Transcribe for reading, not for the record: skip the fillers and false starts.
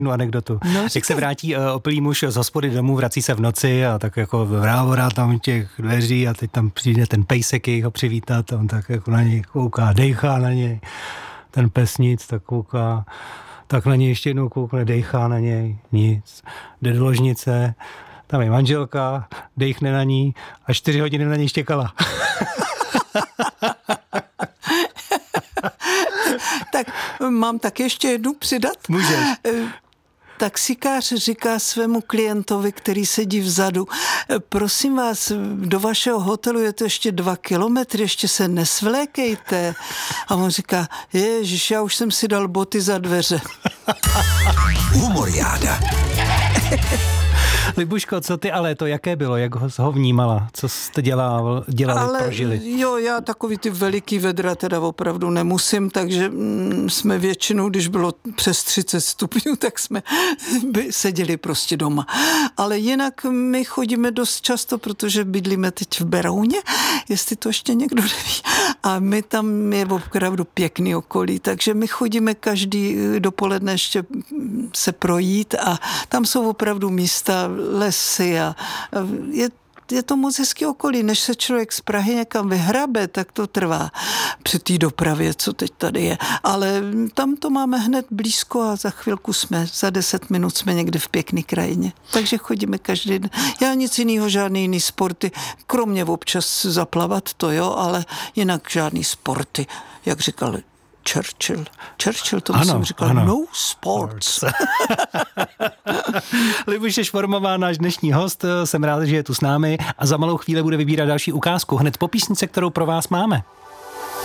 anekdotu. No, jak se vrátí opilý muž z hospody domů, vrací se v noci a tak jako vrávora tam těch dveří a teď tam přijde ten pejsek, jej ho přivítat a on tak jako na něj kouká, dejchá na něj. Ten pes nic, tak kouká, tak na něj ještě jednou koukne, dejchá na něj, nic. Jde do ložnice, tam je manželka, dejchne na ní a 4 hodiny na něj štěkala. Tak mám tak ještě jednu přidat. Můžeš. Taxikář říká svému klientovi, který sedí vzadu, prosím vás, do vašeho hotelu je to ještě 2 kilometry, ještě se nesvlékejte. A on říká, ježiš, já už jsem si dal boty za dveře. Humoriáda. Libuško, co ty ale to jaké bylo? Jak ho vnímala? Co jste dělali, prožili? Jo, já takový ty veliký vedra teda opravdu nemusím, takže jsme většinou, když bylo přes 30 stupňů, tak jsme seděli prostě doma. Ale jinak my chodíme dost často, protože bydlíme teď v Berouně, jestli to ještě někdo neví. A my tam je opravdu pěkný okolí, takže my chodíme každý dopoledne ještě se projít a tam jsou opravdu místa, lesy a je to moc hezký okolí. Než se člověk z Prahy někam vyhrabe, tak to trvá při té dopravě, co teď tady je. Ale tam to máme hned blízko a za chvilku za 10 minut jsme někde v pěkný krajině. Takže chodíme každý den. Já nic jiného, žádný jiný sporty, kromě občas zaplavat, to jo, ale jinak žádný sporty, jak říkal Churchill to myslím říkal, no sports. Libuše Švormová, náš dnešní host, jsem rád, že je tu s námi a za malou chvíli bude vybírat další ukázku, hned po písnice, kterou pro vás máme.